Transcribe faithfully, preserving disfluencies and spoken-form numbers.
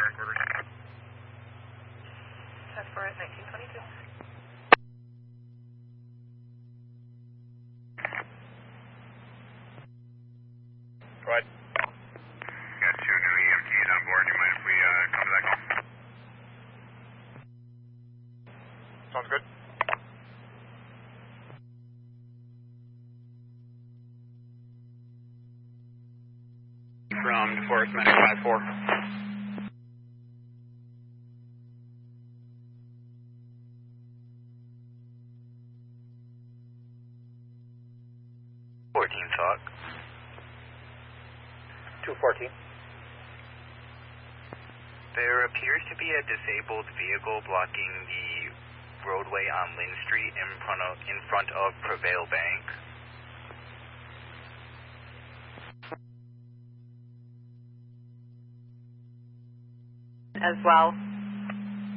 quarters. Task Force nineteen twenty-two. Right. Got two new E M Ts on board. Do you mind if we uh, come to that call? Sounds good. From DeForest Medic five four. fourteen talk. two fourteen. There appears to be a disabled vehicle blocking the roadway on Lynn Street in front of, in front of Prevail Bank. As well.